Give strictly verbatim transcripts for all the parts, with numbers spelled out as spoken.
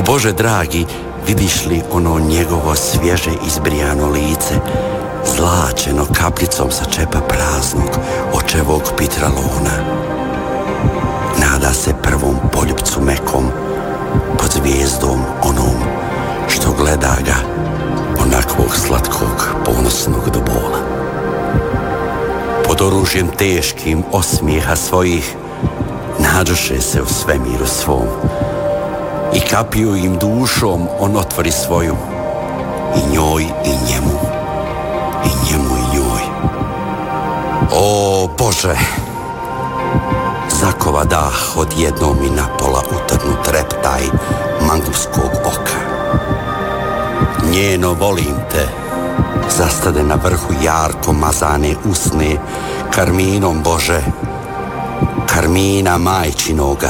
Bože dragi, vidiš li ono njegovo svježe izbrijano lice, zlačeno kapljicom sa čepa praznog očevog pitralona? Nada se prvom poljupcu mekom pod zvijezdom onom što gleda ga, onakvog slatkog, ponosnog do bola. Pod oružjem teškim osmijeha svojih nađoše se u svemiru svom i kapiju im dušom on otvori svoju, i njoj i njemu, i njemu i njoj. O Bože, zakova dah odjednom i napola utrnu treptaj mangupskog oka. Njeno volim te zastade na vrhu jarko mazane usne karminom, Bože, karmina majčinoga.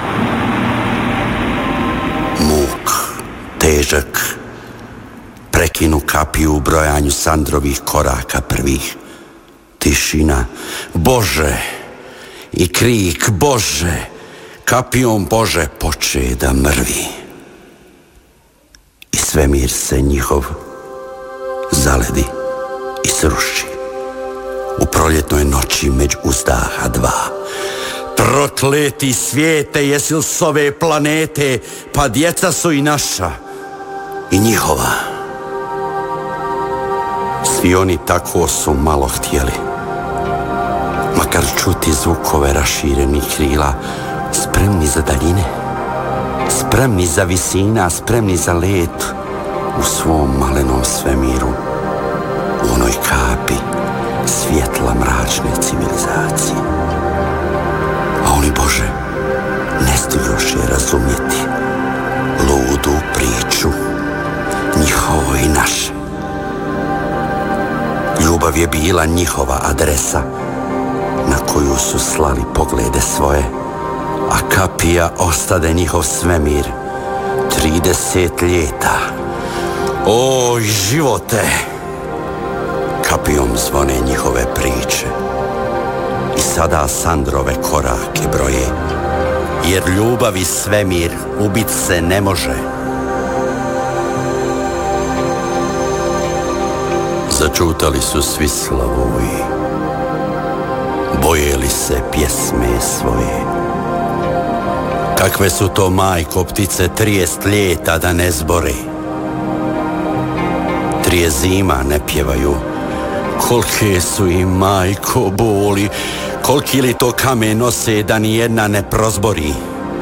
Muk, težak, prekinu kapiju u brojanju Sandrovih koraka prvih. Tišina, Bože, i krik, Bože, kapijom, Bože, poče da mrvi. I svemir se njihov zaledi i sruši u proljetnoj noći među uzdaha dva. Prokleti svijete, jesi li s ove planete, pa djeca su i naša i njihova. Svi oni tako su malo htjeli, makar čuti zvukove raširenih krila, spremni za daljine, spremni za visina, spremni za let u svom malenom svemiru, u onoj kapi svjetla mračne civilizacije. A oni, Bože, ne stižoše razumjeti ludu priču, njihovo i naše. Ljubav je bila njihova adresa na koju su slali poglede svoje, a kapija ostade njihov svemir trideset ljeta. Oj, živote! Kapijom zvone njihove priče i sada Sandrove korake broje, jer ljubav i svemir ubit se ne može. Začutali su svi slavovi, bojeli se pjesme svoje. Kakve su to, majko, ptice trijest ljeta da ne zbore? Trije zima ne pjevaju, kolike su im, majko, boli, koliki li to kamen nose da ni jedna ne prozbori?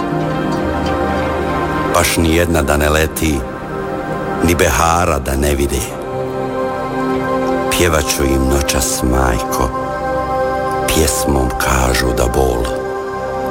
Baš ni jedna da ne leti, ni behara da ne vide. Pjevaću im noćas, majko, pjesmom kažu da bol